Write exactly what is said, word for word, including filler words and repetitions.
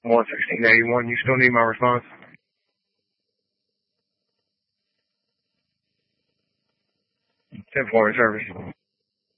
one sixteen eighty-one, you still need my response? ten four service.